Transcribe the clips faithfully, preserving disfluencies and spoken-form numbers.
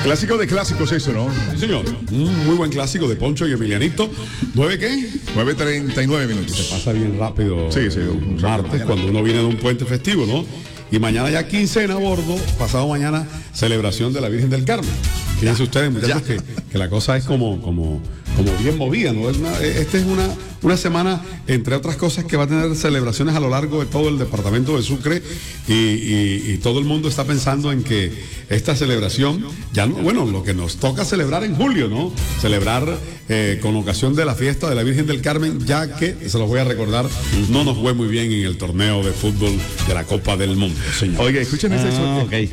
Clásico de clásicos eso, ¿no? Sí, señor. Un muy buen clásico de Poncho y Emilianito. ¿Nueve qué? nueve treinta y nueve minutos. Se pasa bien rápido. Sí, sí. Un martes, cuando uno viene de un puente festivo, ¿no? Y mañana ya quincena a bordo, pasado mañana, celebración de la Virgen del Carmen. Fíjense ustedes, muchachos, que, que la cosa es como, como, como bien movida, ¿no? Es una, esta es una, una semana, entre otras cosas, que va a tener celebraciones a lo largo de todo el departamento de Sucre y, y, y todo el mundo está pensando en que esta celebración, ya no, bueno, lo que nos toca celebrar en julio, ¿no? Celebrar eh, con ocasión de la fiesta de la Virgen del Carmen, ya que, se los voy a recordar, no nos fue muy bien en el torneo de fútbol de la Copa del Mundo, señor. Oiga, escuchen esta Ah, historia.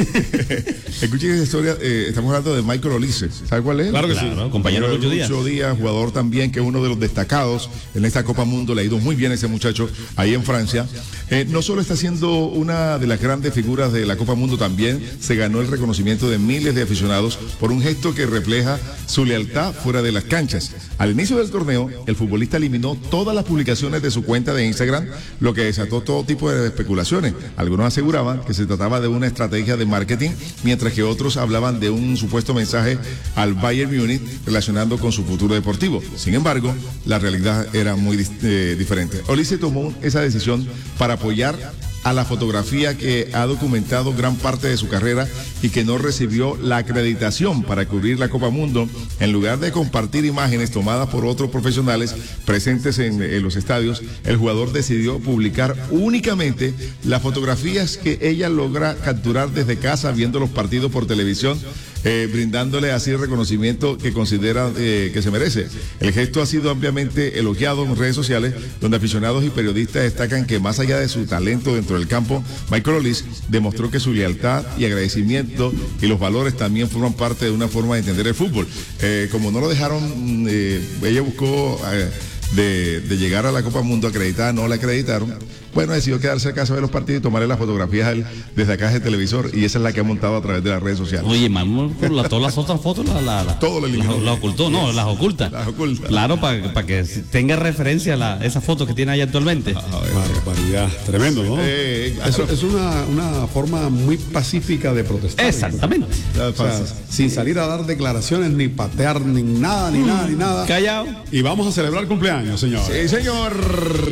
ok. Escuchen esta historia. Eh, estamos hablando de Michael Olise. ¿Sabe cuál es? Claro que sí. Claro, compañero de Lucho Díaz. Lucho Díaz, jugador también que es uno de los destacados en esta Copa Mundo. Le ha ido muy bien ese muchacho ahí en Francia. Eh, no solo está siendo una de las grandes figuras de la Copa Mundo, también se ganó el reconocimiento de miles de aficionados por un gesto que refleja su lealtad fuera de las canchas. Al inicio del torneo, el futbolista eliminó todas las publicaciones de su cuenta de Instagram, lo que desató todo tipo de especulaciones. Algunos aseguraban que se trataba de una estrategia de marketing, mientras que otros hablaban de un supuesto mensaje al Bayern Múnich relacionando con su futuro deportivo. Sin embargo, la realidad era muy eh, diferente. Olise tomó esa decisión para apoyar a la fotografía que ha documentado gran parte de su carrera y que no recibió la acreditación para cubrir la Copa Mundo. En lugar de compartir imágenes tomadas por otros profesionales presentes en, en los estadios, el jugador decidió publicar únicamente las fotografías que ella logra capturar desde casa viendo los partidos por televisión, Eh, brindándole así el reconocimiento que considera eh, que se merece. El gesto ha sido ampliamente elogiado en redes sociales, donde aficionados y periodistas destacan que más allá de su talento dentro del campo, Michael Olise demostró que su lealtad y agradecimiento y los valores también forman parte de una forma de entender el fútbol. Eh, como no lo dejaron, eh, ella buscó eh, de, de llegar a la Copa Mundo acreditada, no la acreditaron. Bueno, decidió quedarse a casa de los partidos y tomarle las fotografías a él desde acá del televisor, y esa es la que ha montado a través de las redes sociales. Oye, mamá, pero la, todas las otras fotos la, la, la, Todo lo eliminó. la, la ocultó, no, las oculta. Las oculta. Claro, para pa que tenga referencia la, esa foto que tiene ahí actualmente. Barbaridad. Tremendo, ¿no? Eh, claro. Eso es una, una forma muy pacífica de protestar. Exactamente. O sea, sin salir a dar declaraciones, ni patear, ni nada, ni nada, ni nada. Callado. Y vamos a celebrar cumpleaños, señor. Sí, señor.